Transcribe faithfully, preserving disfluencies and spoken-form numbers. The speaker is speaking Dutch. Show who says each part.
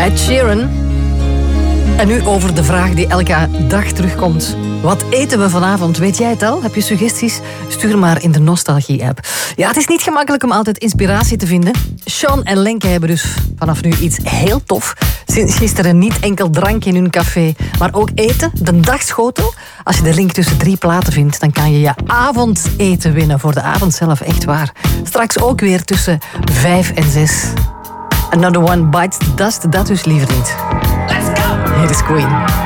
Speaker 1: Ed Sheeran. En nu over de vraag die elke dag terugkomt. Wat eten we vanavond? Weet jij het al? Heb je suggesties? Stuur maar in de Nostalgie-app. Ja, het is niet gemakkelijk om altijd inspiratie te vinden. Sean en Lenke hebben dus vanaf nu iets heel tof. Sinds gisteren niet enkel drank in hun café, maar ook eten, de dagschotel. Als je de link tussen drie platen vindt, dan kan je je avondeten winnen voor de avond zelf, echt waar. Straks ook weer tussen vijf en zes. Another One Bites the Dust, dat dus liever niet. Let's go! Hier is Queen.